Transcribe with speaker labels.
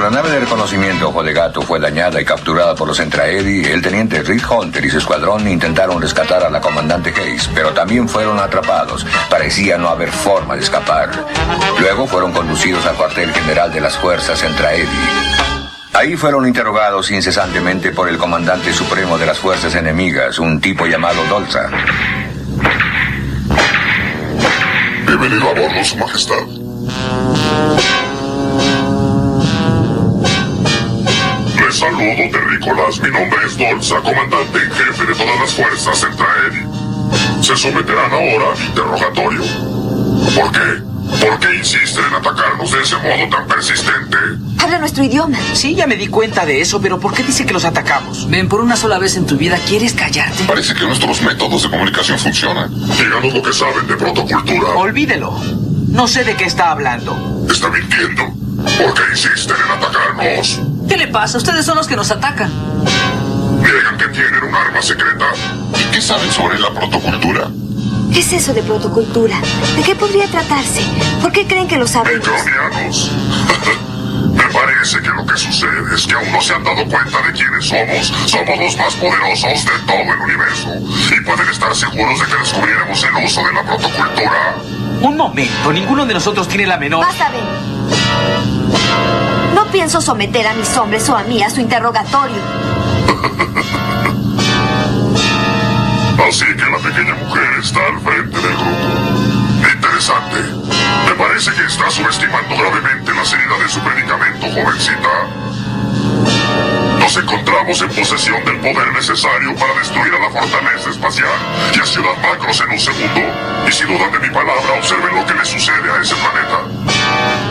Speaker 1: la nave de reconocimiento Ojo de Gato fue dañada y capturada por los Entraedi, el teniente Rick Hunter y su escuadrón intentaron rescatar a la comandante Hayes, pero también fueron atrapados. Parecía no haber forma de escapar. Luego fueron conducidos al cuartel general de las fuerzas Entraedi. Ahí fueron interrogados incesantemente por el comandante supremo de las fuerzas enemigas, un tipo llamado Dolza.
Speaker 2: Bienvenido a bordo, Su Majestad. Les saludo, terrícolas. Mi nombre es Dolza, comandante en jefe de todas las fuerzas Entraedi. Se someterán ahora al interrogatorio. ¿Por qué? ¿Por qué insisten en atacarnos de ese modo tan persistente?
Speaker 3: Habla nuestro idioma.
Speaker 4: Sí, ya me di cuenta de eso, pero ¿por qué dice que los atacamos?
Speaker 5: Ven, por una sola vez en tu vida, ¿quieres callarte?
Speaker 2: Parece que nuestros métodos de comunicación funcionan. Díganos lo que saben de protocultura.
Speaker 4: Olvídelo. No sé de qué está hablando.
Speaker 2: Está mintiendo. ¿Por qué insisten en atacarnos?
Speaker 5: ¿Qué le pasa? Ustedes son los que nos atacan.
Speaker 2: Niegan que tienen un arma secreta. ¿Y qué saben sobre la protocultura?
Speaker 3: ¿Qué es eso de protocultura? ¿De qué podría tratarse? ¿Por qué creen que lo sabemos?
Speaker 2: Microbianos. Me parece que lo que sucede es que aún no se han dado cuenta de quiénes somos. Somos los más poderosos de todo el universo. Y pueden estar seguros de que descubriremos el uso de la protocultura.
Speaker 4: Un momento, ninguno de nosotros tiene la menor...
Speaker 3: Basta, Ben. No pienso someter a mis hombres o a mí a su interrogatorio.
Speaker 2: Así que la pequeña mujer está al frente del grupo. Interesante. Me parece que está subestimando gravemente la seriedad de su predicamento, jovencita. Nos encontramos en posesión del poder necesario para destruir a la fortaleza espacial y a Ciudad Macros en un segundo. Y si dudan de mi palabra, observen lo que le sucede a ese planeta.